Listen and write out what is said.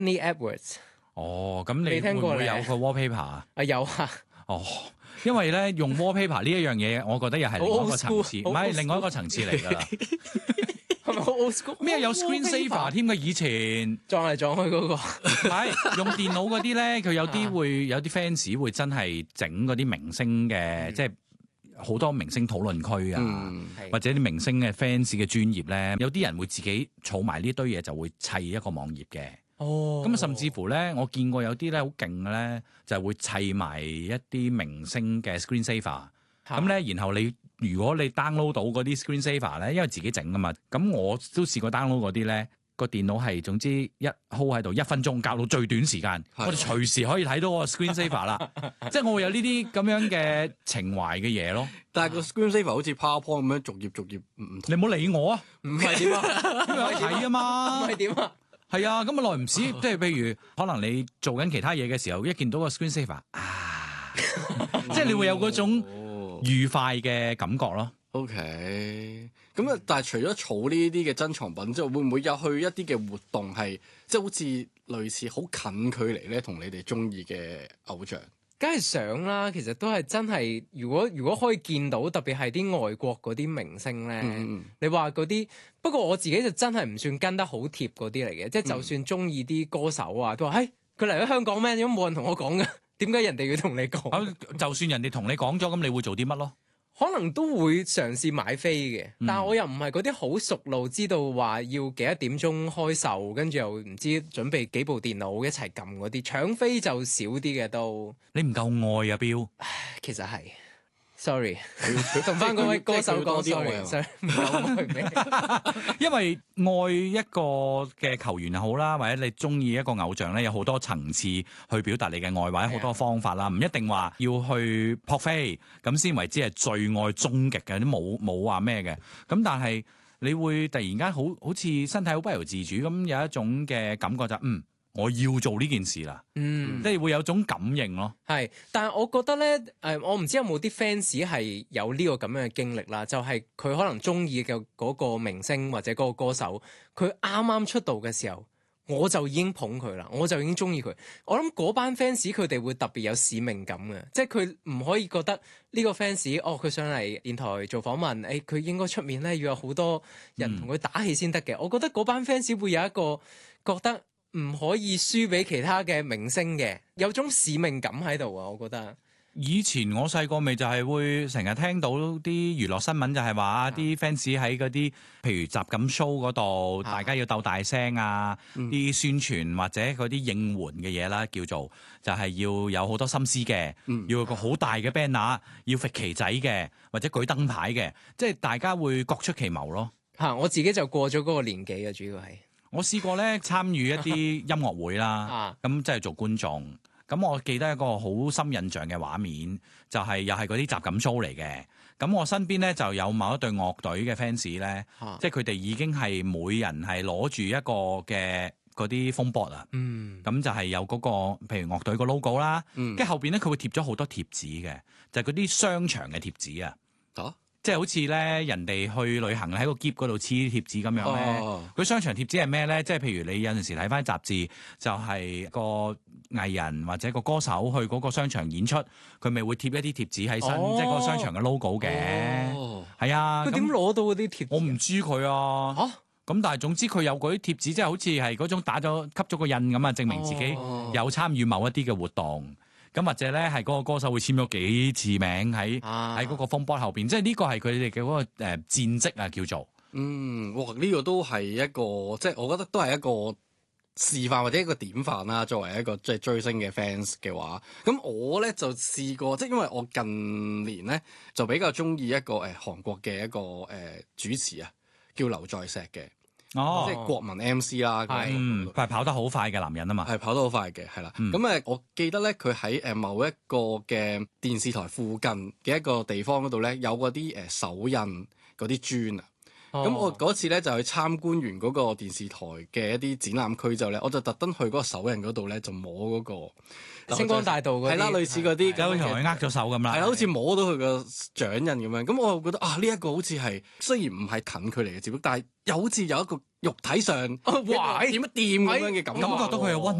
Anthony Edwards。 哦，咁你未聽過會唔會有咧個 wallpaper 啊？ 有啊， 哦，因為咧用 wallpaper 呢一樣嘢，我覺得又係另外一個層次，唔好 old school， 係另外一個層次嚟㗎啦。 係咪好 old school？ 咩有 screen saver 添嘅以前？ 撞嚟撞去嗰個。 唔係用電腦嗰啲咧，佢有啲會有啲 fans 會真係整嗰啲明星嘅，即係好多明星討論區啊，或者啲明星嘅 fans 嘅專頁咧，有啲人會自己儲埋呢堆嘢，就會砌一個網頁嘅。 哦， 咁甚至乎咧，我見過有啲咧好勁嘅咧，就係會砌埋一啲明星嘅 screen saver。咁咧，然後如果你 download 到嗰啲 screen saver 咧，因為自己整噶嘛，咁我都試過 download 嗰啲咧，個電腦係總之一 hold 喺度1分鐘，校到最短時間，我哋隨時可以睇到個 screen saver 啦。即係我會有呢啲咁樣嘅情懷嘅嘢咯。 但係個 screen saver 好似 PowerPoint 咁樣逐頁唔同。 你唔好理我啊！ 唔係點啊？ 因為有睇啊嘛。 唔係點啊？ 係啊，咁啊耐唔時，即係譬如可能你做緊其他嘢嘅時候，一見到個 screen saver 即係你會有嗰種愉快嘅感覺咯。 OK，咁啊，但係除咗儲呢啲嘅珍藏品之外，會唔會有去一啲嘅活動係即係好似類似好近距離咧，同你哋中意嘅偶像？ 梗係想啦，其實都係真係，如果可以見到，特別係啲外國嗰啲明星咧，你話嗰啲，不過我自己就真係唔算跟得好貼嗰啲嚟嘅，即係就算中意啲歌手啊，都話，佢嚟咗香港咩？點解冇人同我講㗎？點解人哋要同你講？ 就算人哋同你講咗，咁你會做啲乜咯？ 可能都會嘗試買飛嘅，但係我又唔係嗰啲好熟路，知道話要幾多點鐘開售，跟住又唔知準備幾部電腦一齊撳嗰啲，搶飛就少啲嘅都。 你唔夠愛啊，標。 其實係，sorry，同翻嗰位歌手講 sorry，唔夠愛咩？ 因為愛一個嘅球員又好啦，或者你中意一個偶像咧，有好多層次去表達你嘅愛，或者好多方法啦，唔一定話要去撲飛咁先為之係最愛終極嘅，都冇話咩嘅。咁但係你會突然間好似身體好不由自主咁，有一種嘅感覺就我要做呢件事啦，即係會有種感應咯。 係，但係我覺得咧，我唔知有冇啲 fans 係有呢個咁樣嘅經歷啦，就係佢可能中意嘅嗰個明星或者嗰個歌手，佢啱啱出道嘅時候，我就已經捧佢啦，我就已經中意佢。我諗嗰班 fans 佢哋會特別有使命感嘅，即係佢唔可以覺得呢個 fans 佢上嚟電台做訪問，佢應該出面咧要有好多人同佢打氣先得嘅。我覺得嗰班 fans 會有一個覺得唔可以輸俾其他嘅明星嘅，有種使命感喺度啊！我覺得以前我細個咪就係會成日聽到啲娛樂新聞，就係話啲 fans 喺嗰啲譬如集錦 show 嗰度，大家要鬥大聲啊，啲宣傳或者嗰啲應援嘅嘢啦，叫做就係要有好多心思嘅，要有個好大嘅 banner，要揈旗仔嘅，或者舉燈牌嘅，即係大家會各出其謀咯。 我自己就過咗嗰個年紀嘅，主要係。 我試過咧參與一啲音樂會啦，咁即係做觀眾。咁我記得一個好深印象嘅畫面，就係又係嗰啲集錦 show 嚟嘅。咁我身邊咧就有某一隊樂隊嘅 fans 咧，即係佢哋已經係每人係攞住一個嘅嗰啲風波啊。咁就係有嗰個譬如樂隊個 logo 啦，跟住後邊咧佢會貼咗好多貼紙嘅，就係嗰啲商場嘅貼紙啊。即係好似咧，人哋去旅行喺個篋嗰度黐貼紙咁樣咧。佢商場貼紙係咩咧？即係譬如你有陣時睇翻雜誌，就係個藝人或者個歌手去嗰個商場演出，佢咪會貼一啲貼紙喺身，即係嗰個商場嘅 logo 嘅。係啊， 佢點攞到嗰啲貼紙？ 我唔知佢啊。咁但係總之佢有嗰啲貼紙，即係好似係嗰種吸咗個印咁啊，證明自己有參與某一啲嘅活動。咁或者咧係嗰個歌手會簽咗幾次名喺嗰個風波後邊，即係呢個係佢哋嘅嗰個戰績啊，叫做。 哇！呢個都係一個，即係我覺得都係一個示範或者一個典範啦。作為一個即係追星嘅 fans 嘅話，咁我咧就試過，即係因為我近年咧就比較中意一個韓國嘅一個主持啊，叫劉在石嘅。即係國民 MC 啦， 佢係跑得好快嘅男人啊嘛， 係跑得好快嘅，係啦。咁我記得咧，佢喺某一個嘅電視台附近嘅一個地方嗰度咧，有嗰啲手印嗰啲磚啊。 咁我嗰次咧就去參觀完嗰個電視台嘅一啲展覽區之後咧，我就特登去嗰個手印嗰度咧就摸嗰個星光大道嗰啲， 係啦，類似嗰啲， 就好似同佢握咗手咁啦， 係啦，好似摸到佢個掌印咁樣。咁我就覺得啊，呢一個好似係雖然唔係近距離嘅接觸，但係又好似有一個肉體上哇掂一掂咁樣嘅感覺， 感覺到佢有溫